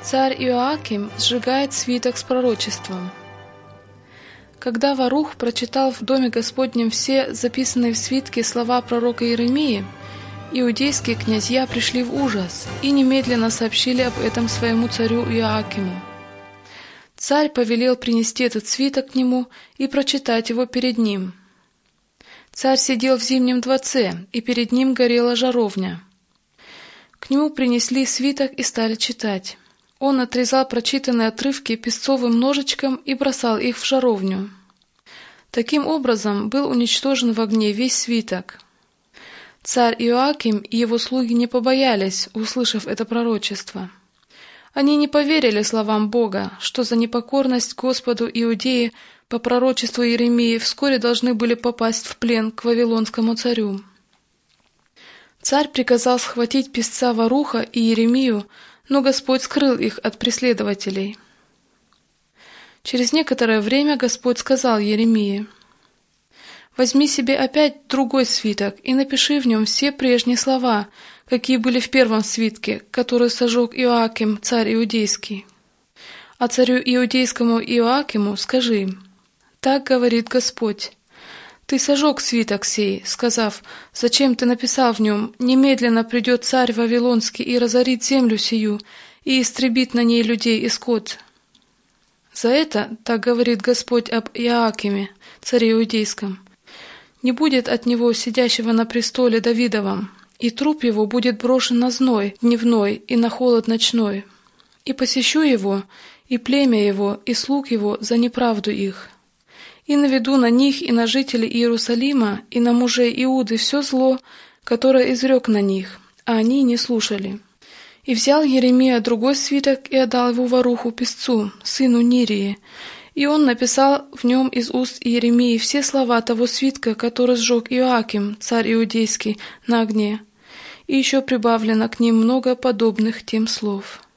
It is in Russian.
Царь Иоаким сжигает свиток с пророчеством. Когда Варух прочитал в доме Господнем все записанные в свитке слова пророка Иеремии, иудейские князья пришли в ужас и немедленно сообщили об этом своему царю Иоакиму. Царь повелел принести этот свиток к нему и прочитать его перед ним. Царь сидел в зимнем дворце, и перед ним горела жаровня. К нему принесли свиток и стали читать. Он отрезал прочитанные отрывки песцовым ножичком и бросал их в жаровню. Таким образом был уничтожен в огне весь свиток. Царь Иоаким и его слуги не побоялись, услышав это пророчество. Они не поверили словам Бога, что за непокорность Господу иудеи по пророчеству Иеремии вскоре должны были попасть в плен к вавилонскому царю. Царь приказал схватить песца Варуха и Иеремию, но Господь скрыл их от преследователей. Через некоторое время Господь сказал Иеремии: «Возьми себе опять другой свиток и напиши в нем все прежние слова, какие были в первом свитке, который сожег Иоаким, царь иудейский. А царю иудейскому Иоакиму скажи: так говорит Господь: ты сожег свиток сей, сказав: зачем ты написал в нем: немедленно придет царь Вавилонский и разорит землю сию, и истребит на ней людей и скот. За это, так говорит Господь об Иоакиме, царе иудейском, не будет от него сидящего на престоле Давидовом, и труп его будет брошен на зной дневной и на холод ночной. И посещу его, и племя его, и слуг его за неправду их. И наведу на них и на жителей Иерусалима, и на мужей Иуды все зло, которое изрек на них, а они не слушали». И взял Иеремия другой свиток и отдал его Варуху песцу, сыну Нирии, и он написал в нем из уст Иеремии все слова того свитка, который сжег Иоаким, царь иудейский, на огне, и еще прибавлено к ним много подобных тем слов.